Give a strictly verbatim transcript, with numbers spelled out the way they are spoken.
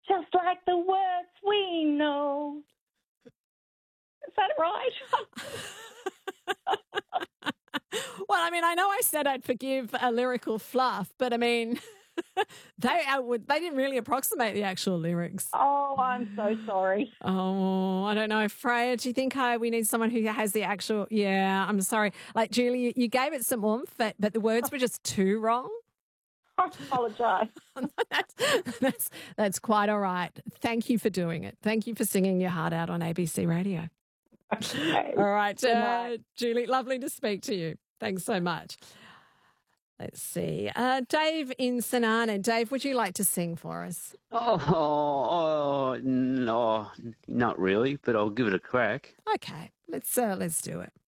just like the words we know. Is that right? Well, I mean, I know I said I'd forgive a lyrical fluff, but I mean, they uh, would- they didn't really approximate the actual lyrics. Oh, I'm so sorry. Oh, I don't know, Freya. Do you think uh, we need someone who has the actual? Yeah, I'm sorry. Like Julie, you, you gave it some oomph, but, but the words were just too wrong. I apologise. that's, that's that's quite all right. Thank you for doing it. Thank you for singing your heart out on A B C Radio. Okay. All right, Good uh, night. Julie, lovely to speak to you. Thanks so much. Let's see. Uh, Dave in St Arnaud. Dave, would you like to sing for us? Oh, oh, no, not really, but I'll give it a crack. Okay, let's uh, let's do it.